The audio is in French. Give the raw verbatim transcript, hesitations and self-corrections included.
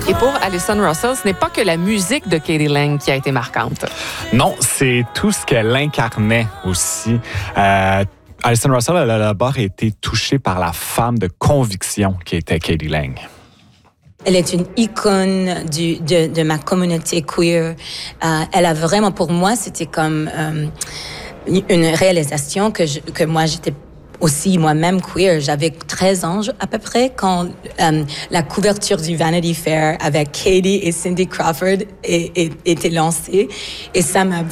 Et pour Alison Russell, ce n'est pas que la musique de k d. lang qui a été marquante. Non, c'est tout ce qu'elle incarnait aussi. Euh, Alison Russell, elle a d'abord été touchée par la femme de conviction qui était k d. lang. Elle est une icône du, de, de ma communauté queer. Euh, elle a vraiment, pour moi, c'était comme euh, une réalisation que, je, que moi, j'étais aussi moi-même queer. J'avais treize ans à peu près quand euh, la couverture du Vanity Fair avec Katie et Cindy Crawford est, est, était lancée. Et ça m'a